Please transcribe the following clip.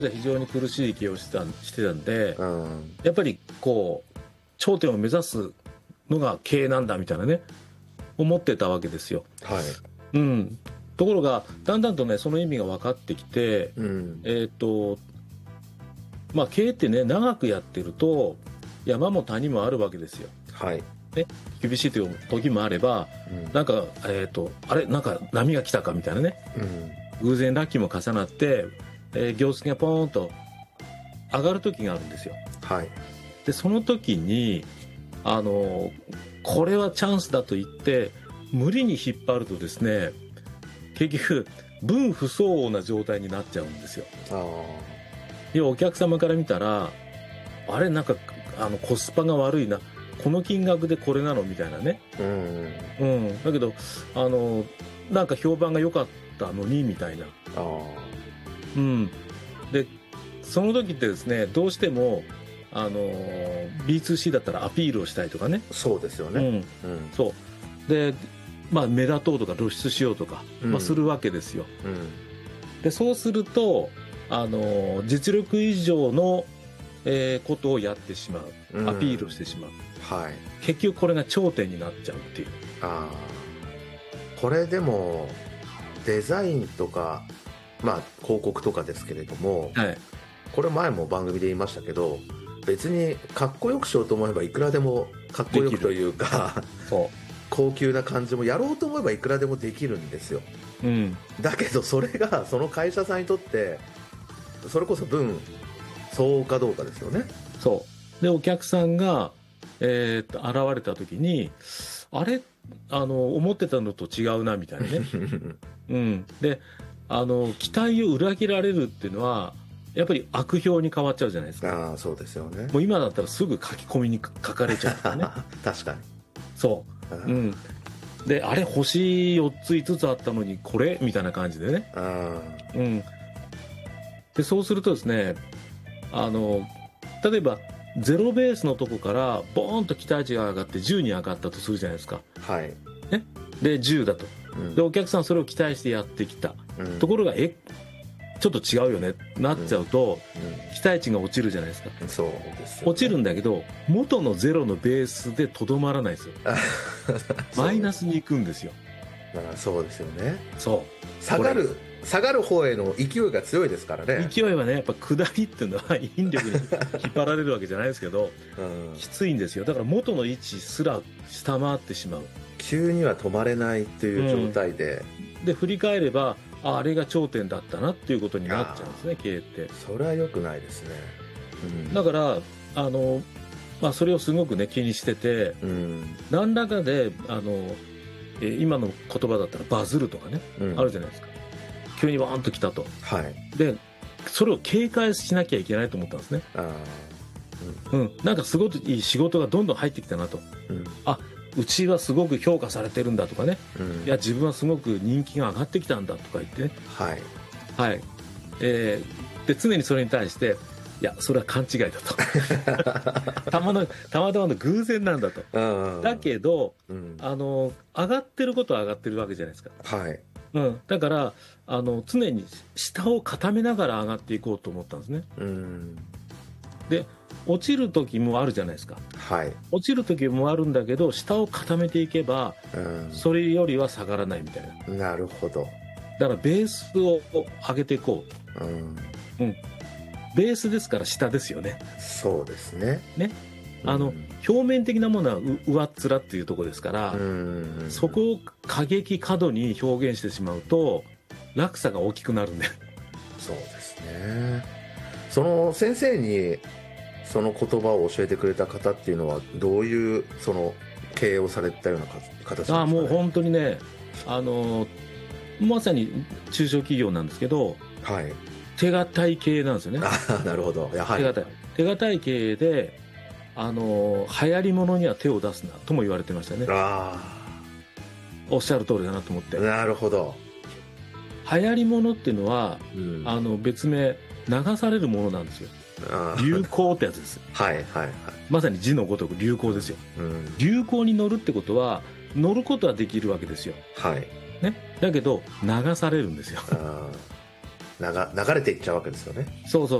非常に苦しい経営をしてたんで、 うん、 やっぱりこう頂点を目指すのが経営なんだみたいなね思ってたわけですよ。 はい。 うん、ところがだんだんとねその意味が分かってきて、 うん、 まあ経営ってね長くやってると山も谷もあるわけですよ。 はい。 ね、厳しいという時もあれば、 うん、 なんかあれなんか波が来たかみたいなね、 うん、 偶然ラッキーも重なって、業績がポーンと上がる時があるんですよ。 はい。 でその時にこれはチャンスだと言って無理に引っ張るとですね結局分不相応な状態になっちゃうんですよ。 あ要はお客様から見たらあれなんかコスパが悪いなこの金額でこれなのみたいなね、 あ、うん、 うん、だけどなんか評判が良かったのにみたいな、 あうん、でその時ってですねどうしてもB2C だったらアピールをしたいとかね、 あ、そうですよね。 うん、 うん、 そうで、まあ、目立とうとか露出しようとか、まあ、するわけですよ。 うん、 でそうすると実力以上の、ことをやってしまうアピールをしてしまう、 はい。 結局これが頂点になっちゃうっていう。 ああ、これでもデザインとか、まあ広告とかですけれども、 はい、 これ前も番組で言いましたけど、別にかっこよくしようと思えばいくらでもかっこよくというかそ高級な感じもやろうと思えばいくらでもできるんですよ。 う、うん、 だけどそれがその会社さんにとってそれこそ分相応かどうかですよね。 そうでお客さんが、現れた時にあれ思ってたのと違うなみたいなね、うん、で期待を裏切られるっていうのはやっぱり悪評に変わっちゃうじゃないですか。 ああ、そうですよね。 もう今だったらすぐ書き込みに書かれちゃうからね確かに。 そう、うん、であれ星4つ5つあったのにこれみたいな感じでね、うん、でそうするとですね例えば0ベースのとこからボーンと期待値が上がって10に上がったとするじゃないですか、 はい。 ね、で10だと、 うん、 でお客さんそれを期待してやってきた、 うん、 ところがちょっと違うよねなっちゃうと、 うん、 期待値が落ちるじゃないですか。 そうですよね。 落ちるんだけど元のゼロのベースでとどまらないですよマイナスに行くんですよ。 だからそうですよね。 そう下がる方への勢いが強いですからね。 勢いはねやっぱ下りっていうのは引力に引っ張られるわけじゃないですけど、 うん、 きついんですよ。だから元の位置すら下回ってしまう。 急には止まれないっていう状態で、 で振り返ればあれが頂点だったなっていうことになっちゃうんですね、経営って。 それは良くないですね。うん、 だからまあ、それをすごくね気にしてて、 うん、 何らかで今の言葉だったらバズるとかね、 うん、 あるじゃないですか。急にワーンと来たと。 はい。 でそれを警戒しなきゃいけないと思ったんですね。 あ、 うん、なんかすごくいい仕事がどんどん入ってきたなと、 うん、 うちはすごく評価されてるんだとかね、 うん、 いや自分はすごく人気が上がってきたんだとか言ってね、 はい、 はい、で常にそれに対していやそれは勘違いだとたまたまの偶然なんだと、だけど、 うん、 上がってることは上がってるわけじゃないですか、 はい、 うん、だから常に下を固めながら上がっていこうと思ったんですね。 うん、 で落ちる時もあるじゃないですか。 はい、 落ちる時もあるんだけど下を固めていけば、 うん、 それよりは下がらないみたいな。 なるほど。 だからベースを上げていこう、 うんうん、ベースですから下ですよね。 そうですね。 ね、表面的なものは上っ面っていうところですから、そこを過激過度に表現してしまうと落差が大きくなるんで。 そうですね。その先生にその言葉を教えてくれた方っていうのはどういうその経営をされたような形なんですかね。 もう本当にねまさに中小企業なんですけど、 はい、 手堅い経営なんですよね。 なるほど。やはり手堅い経営で流行り物には手を出すなとも言われてましたね。おっしゃる通りだなと思って。 なるほど。 流行り物っていうのは、 うん、 別名流されるものなんですよ。流行ってやつです。 はいはいはい。 まさに字のごとく流行ですよ、 うん、 流行に乗るってことは乗ることはできるわけですよ。 はい。 ね、だけど流されるんですよ。 流れていっちゃうわけですよね。 そうそう